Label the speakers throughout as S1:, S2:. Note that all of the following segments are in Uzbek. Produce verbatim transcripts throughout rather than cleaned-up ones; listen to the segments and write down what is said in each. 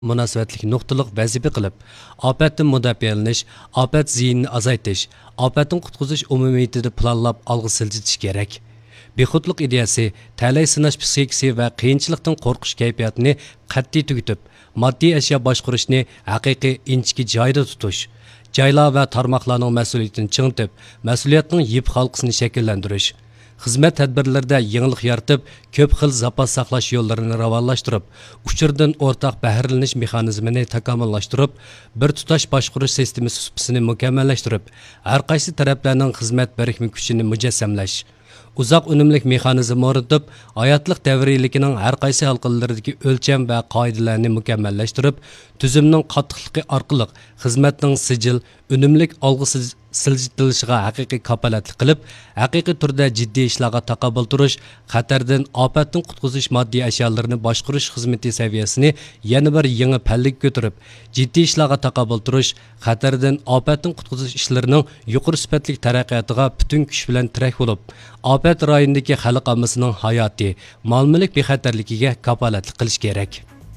S1: munosabatlik nuqtaliq vazifa qilib, ofatdan mudofialanish, ofat ziyinini azaytish, ofatdan qutqizish umumiyatida planlab olg'a siljitish kerak. Bexudlik ideyasi, ta'lay sinash psixikasi va qiyinchilikdan qo'rqish kayfiyatini qat'iy tugitib, moddiy ashyo boshqarishni haqiqiy inchki joyda tutish, joylar va tarmoqlarning mas'uliyatini chingitib, mas'uliyatning yip halqasini shakllantirish, xizmat tadbirlarida yangilik yaratib, ko'p xil zapas saqlash yo'llarini ravonlashtirib, uchurdan o'rtaq bahralanish mexanizmini takomillashtirib, bir tutash boshqarish sistemasi supisini mukammallashtirib, har qaysi taraflarning xizmat birikmi kuchini mujassamlash, uzoq unumlik mexanizm o'rnatib, hayotlik davriyligining har qaysi halqalaridagi o'lcham va qoidalarni mukammallashtirib, tuzumning qattiqligi orqali xizmatning sijil, unumlik olg'a siljitilishiga haqiqiy kapolatlik qilib, haqiqiy turda jiddiy ishlarga taqobil turish, xatardan ofatdan qutqizish moddiy ashyolarni boshqarish xizmati saviyasini yana bir yangi pallaga ko'tarib, jiddiy ishlarga taqobil turish, xatardan ofatdan qutqizish ishlarining yuqori sifatli taraqqiyotiga butun kuch bilan tirak bo'lib, ofat rayonidagi xalq ommasining hayoti, mol-mulk bexatarligiga kapolatlik qilish kerak.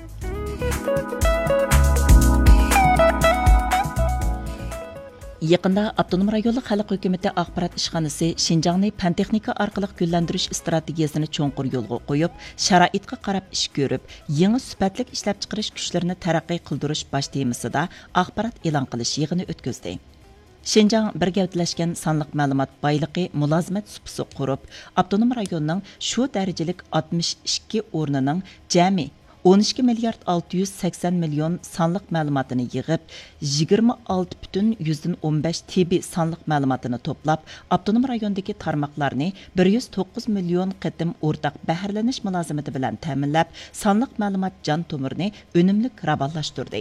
S2: Yaqında Abdunum rayonluq xalq hökuməti axbarat işxanası Şinjanni fan texnika orqali güllendirish strategiyasini cho'nqur yo'lga qo'yib, sharoitga qarab ish ko'rib, yangi sifatli ishlab chiqarish kuchlarini taraqqiy qildirish bosh temasida axbarat e'lon qilish yig'ini o'tkazdi. Şinjan bir gavdalashgan sonliq ma'lumot boyligi mulozimat supisi qurib, Abdunum rayonining shu darajalik oltmish ikki o'rnining jami o'n ikki milliard olti yuz sakson million sonliq ma'lumotini yig'ib, yigirma olti butun yuzdan o'n besh tibbiy sonliq ma'lumotini to'plab, Abdunum rayonidagi tarmoqlarni bir yuz to'qqiz million qatim o'rtaq bahrlanish mulozimati bilan ta'minlab, sonliq ma'lumot jon tomirini unumli ravonlashtirdi.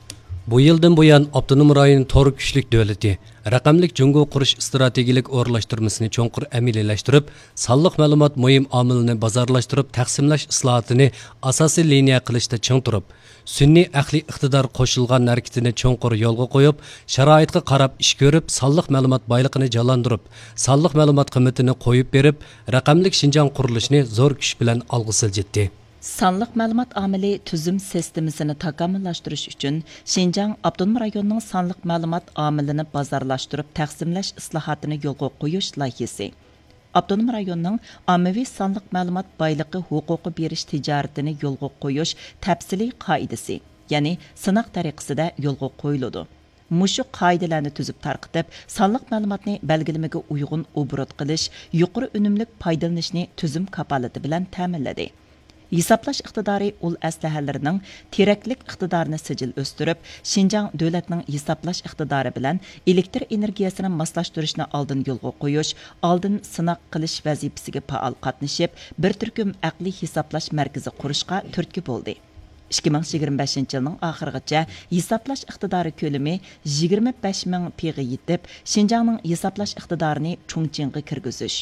S1: Bu yildan buyon Abdunum rayoni to'g'ri kuchlik davlati, raqamlik jungo qurish strategik o'rlashtirmasini cho'nqur amaliylashtirib, sonliq ma'lumot muhim omilni bozorlashtirib, taqsimlash islohotini asosiy liniya qilishda ching turib, sun'iy aqliy iqtidor qo'shilgan harakatini cho'nqur yo'lga qo'yib, sharoitga qarab ish ko'rib, sonliq ma'lumot boyligini jonlantirib, sonliq ma'lumot qiymatini qo'yib berib, raqamlik Şinjan qurilishini zo'r kuch bilan olg'a siljitdi.
S2: Sonliq ma'lumot omili tuzum sistemasini takomillashtirish uchun Şinjan Abdunum rayonining sonliq ma'lumot omilini bozorlashtirib, taqsimlash islohotini yo'lga qo'yish loyihasi. Abdunum rayonining ommaviy sonliq ma'lumot boyligi huquqi berish tijoratini yo'lga qo'yish tafsiliy qoidasi, ya'ni sinaq tariqasida yo'lga qo'yiladi. Mushu qoidalarni tuzib tarqitib, sonliq ma'lumotni belgilamaga uyg'un obrot qilish, yuqori unumli foydalanishni tuzum kapolati bilan ta'minladi. Hisoplash iqtidori ul aslahalarining teraklik iqtidorini sijil o'stirib, Şinjan davlatning hisoplash iqtidori bilan elektr energiyasini moslashtirishni oldin yo'lga qo'yish, oldin sinaq qilish vazifasiga faol qatnashib, bir turkum aqliy hisoplash markazi qurishga turtki bo'ldi. ikki ming yigirma beshinchi yilning oxirigacha hisoplash iqtidori ko'lami yigirma besh ming piga yetib, Şinjanning hisoplash iqtidorini cho'ngchinga kirgizish,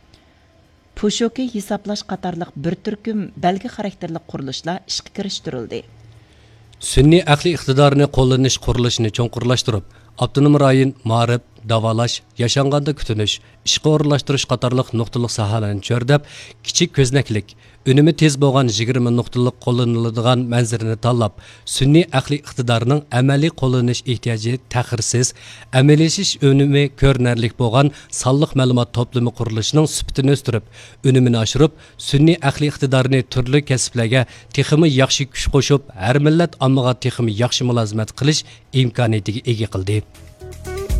S2: Pushoki hisoplash qatorliq bir turkum belgi xarakterli qurilishlar ishga kirishtirildi.
S1: Sun'iy aqliy iqtidorini qo'llanish qurilishini cho'nqurlashtirib, Abdunum rayon ma'rif, davolash, yashanganda kutinish, ishga o'rinlashtirish qatorliq nuqtaliq sohalarni cho'rdab, kichik ko'znaklik, unumi tez bo'lgan yigirma nuqtaliq qo'llaniladigan manzarani tanlab, sun'iy aqliy iqtidorining amaliy qo'llanish ehtiyoji ta'xirsiz, amaliylashish unumi ko'rinarlik bo'lgan sonliq ma'lumot to'plami qurilishining sifatini o'stirib, unumini oshirib, sun'iy aqliy iqtidorini turli kasblarga texmi yaxshi kuch qo'shib, har millat ommaga texmi yaxshi mulozimat qilish imkoniyatiga ega qildi.